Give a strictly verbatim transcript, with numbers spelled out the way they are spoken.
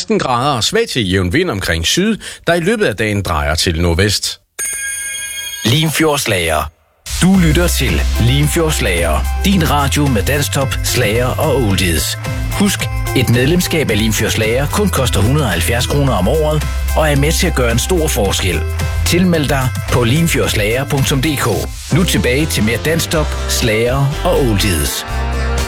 seksten grader og svag til jævn vind omkring syd, der i løbet af dagen drejer til nordvest. Limfjordslager. Du lytter til Limfjordslager. Din radio med danstop, slager og oldies. Husk, et medlemskab af Limfjordslager kun koster et hundrede og halvfjerds kroner om året og er med til at gøre en stor forskel. Tilmeld dig på limfjordslager punktum d k. Nu tilbage til mere danstop, slager og oldies.